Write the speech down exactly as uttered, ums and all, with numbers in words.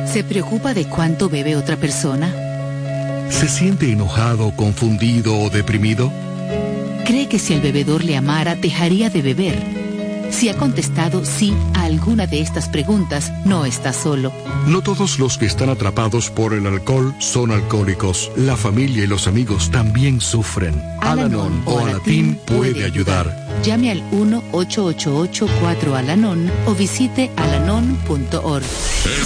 ¿Se preocupa de cuánto bebe otra persona? ¿Se siente enojado, confundido o deprimido? ¿Cree que si el bebedor le amara, dejaría de beber? Si ha contestado sí a alguna de estas preguntas, no está solo. No todos los que están atrapados por el alcohol son alcohólicos. La familia y los amigos también sufren. Al-Anon o Alatín puede ayudar. Llame al uno ocho ocho ocho cuatro Al-Anon o visite alanon punto org.